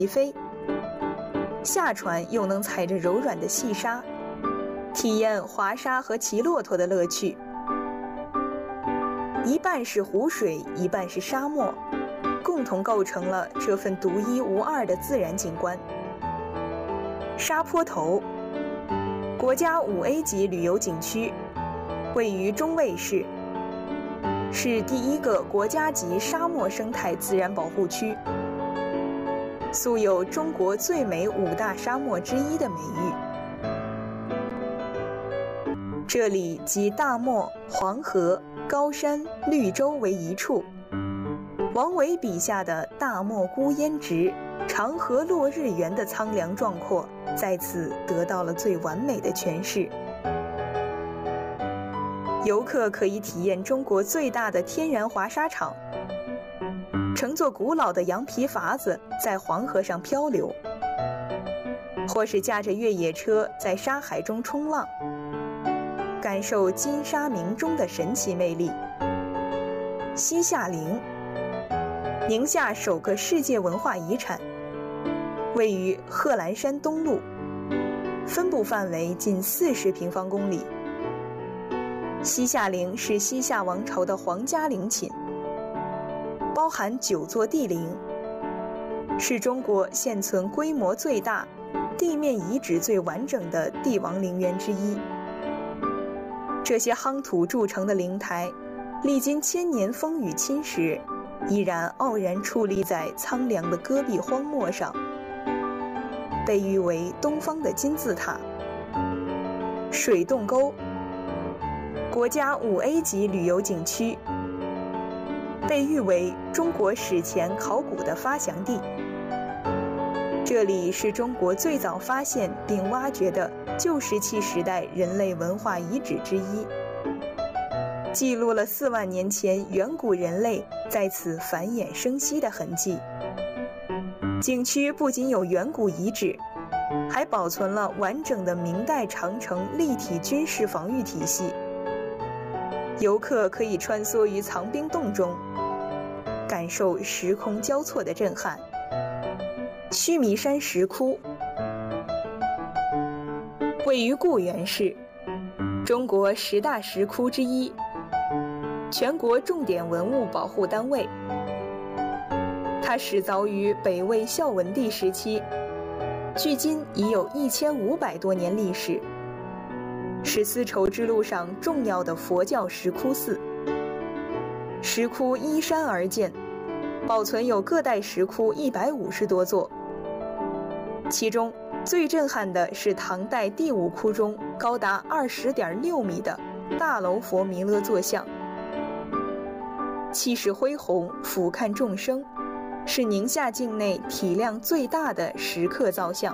飞，下船又能踩着柔软的细沙，体验滑沙和骑骆驼的乐趣。一半是湖水，一半是沙漠，共同构成了这份独一无二的自然景观。沙坡头，国家5A 级旅游景区，位于中卫市，是第一个国家级沙漠生态自然保护区，素有中国最美5大沙漠之一的美誉。这里集大漠、黄河、高山、绿洲为一处，王维笔下的大漠孤烟直，长河落日圆的苍凉壮阔，在此得到了最完美的诠释。游客可以体验中国最大的天然滑沙场，乘坐古老的羊皮筏子在黄河上漂流，或是驾着越野车在沙海中冲浪，感受金沙冥钟的神奇魅力。西夏陵，宁夏首个世界文化遗产，位于贺兰山东麓，分布范围近40平方公里。西夏陵是西夏王朝的皇家陵寝，包含9座帝陵，是中国现存规模最大、地面遗址最完整的帝王陵园之一。这些夯土铸成的灵台，历经千年风雨侵蚀，依然傲然矗立在苍凉的戈壁荒漠上，被誉为东方的金字塔。水洞沟，国家5A 级旅游景区，被誉为中国史前考古的发祥地。这里是中国最早发现并挖掘的旧石器时代人类文化遗址之一，记录了4万年前远古人类在此繁衍生息的痕迹。景区不仅有远古遗址，还保存了完整的明代长城立体军事防御体系。游客可以穿梭于藏兵洞中，感受时空交错的震撼。须弥山石窟，位于固原市，中国10大石窟之一，全国重点文物保护单位。它始凿于北魏孝文帝时期，距今已有1500多年历史，是丝绸之路上重要的佛教石窟寺。石窟依山而建，保存有各代石窟150多座，其中最震撼的是唐代第5窟中高达20.6米的大楼佛弥勒坐像，气势恢宏，俯瞰众生，是宁夏境内体量最大的石刻造像。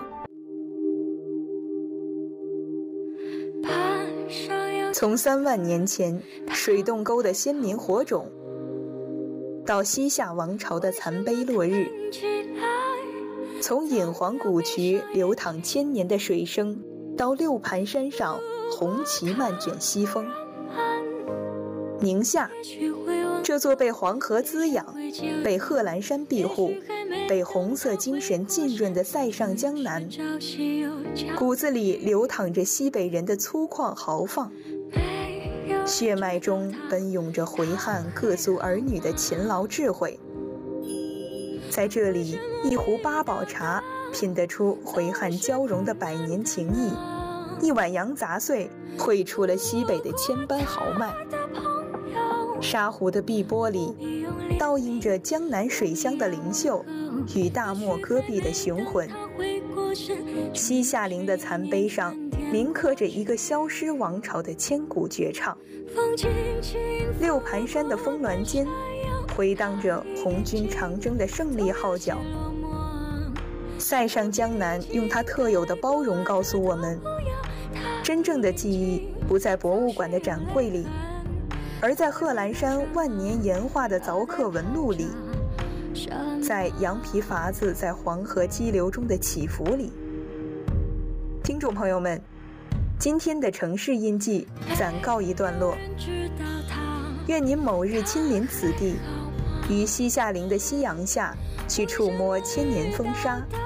从3万年前水洞沟的先民火种，到西夏王朝的残碑落日，从隐黄古渠流淌千年的水声，到六盘山上红旗漫卷西风。宁夏，这座被黄河滋养、被贺兰山庇护、被红色精神浸润的塞上江南，骨子里流淌着西北人的粗犷豪放，血脉中奔涌着回汉各族儿女的勤劳智慧。在这里，一壶八宝茶品得出回汉交融的百年情谊，一碗羊杂碎绘出了西北的千般豪迈。沙湖的碧波里倒映着江南水乡的灵秀与大漠戈壁的雄浑。西夏陵的残碑上铭刻着一个消失王朝的千古绝唱，六盘山的峰峦间回荡着红军长征的胜利号角。塞上江南用它特有的包容告诉我们，真正的记忆不在博物馆的展柜里，而在贺兰山万年岩画的凿刻纹路里，在羊皮筏子在黄河激流中的起伏里。听众朋友们，今天的城市印记暂告一段落，愿您某日亲临此地， 于西夏陵的夕阳下去触摸千年风沙。